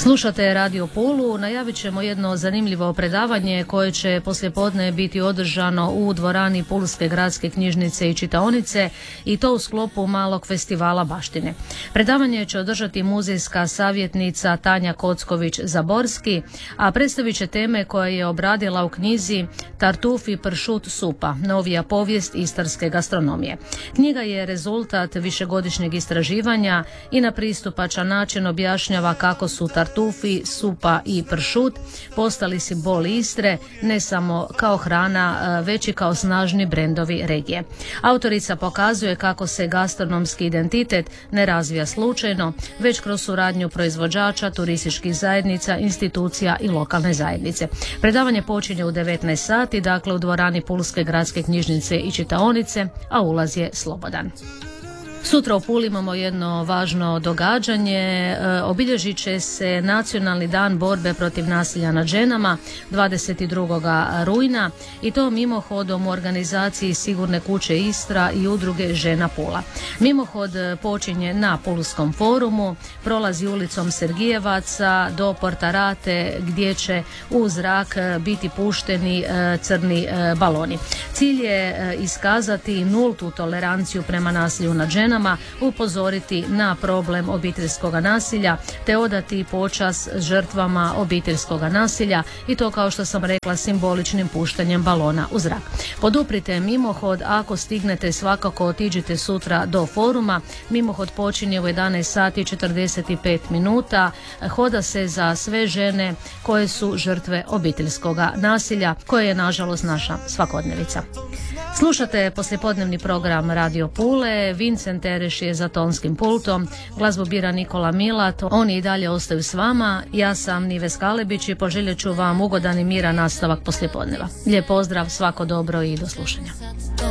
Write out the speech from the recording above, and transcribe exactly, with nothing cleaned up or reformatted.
Slušate Radio Pulu, najavit ćemo jedno zanimljivo predavanje koje će poslijepodne biti održano u dvorani Pulske gradske knjižnice i čitaonice i to u sklopu malog festivala baštine. Predavanje će održati muzejska savjetnica Tanja Kocković-Zaborski, a predstavit će teme koje je obradila u knjizi Tartuf i pršut supa, novija povijest istarske gastronomije. Knjiga je rezultat višegodišnjeg istraživanja i na pristupačan način objašnjava kako su tartufi, supa i pršut postali simbol Istre, ne samo kao hrana, već i kao snažni brendovi regije. Autorica pokazuje kako se gastronomski identitet ne razvija slučajno, već kroz suradnju proizvođača, turističkih zajednica, institucija i lokalne zajednice. Predavanje počinje u devetnaest sati, dakle u dvorani Pulske gradske knjižnice i čitaonice, a ulaz je slobodan. Sutra u Puli imamo jedno važno događanje. E, obilježit će se Nacionalni dan borbe protiv nasilja nad ženama dvadeset drugog rujna i to mimohodom u organizaciji Sigurne kuće Istra i udruge Žena Pula. Mimohod počinje na Pulskom forumu, prolazi ulicom Sergijevaca do Portarate gdje će u zrak biti pušteni e, crni e, baloni. Cilj je e, iskazati nultu toleranciju prema nasilju nad ženama, upozoriti na problem obiteljskog nasilja te odati počast žrtvama obiteljskog nasilja i to, kao što sam rekla, simboličnim puštanjem balona u zrak. Poduprite mimohod, ako stignete svakako otiđite sutra do foruma. Mimohod počinje u jedanaest sati i četrdeset pet minuta. Hoda se za sve žene koje su žrtve obiteljskog nasilja, koje je nažalost naša svakodnevica. Slušate poslijepodnevni program Radio Pule. Vincent Tereš je za tonskim pultom, glazbu bira Nikola Milat, oni i dalje ostaju s vama. Ja sam Nives Kalebić i poželjet ću vam ugodan i miran nastavak poslijepodneva. Lijep pozdrav, svako dobro i do slušanja.